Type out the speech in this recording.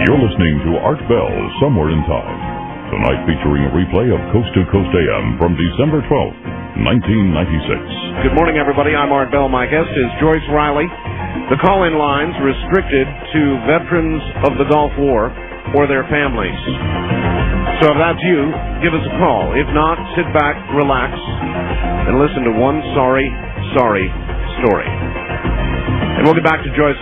You're listening to Art Bell, Somewhere in Time. Tonight featuring a replay of Coast to Coast AM from December 12th, 1996. Good morning, everybody. I'm Art Bell. My guest is Joyce Riley. The call-in lines restricted to veterans of the Gulf War or their families. So if that's you, give us a call. If not, sit back, relax, and listen to one sorry story. And we'll get back to Joyce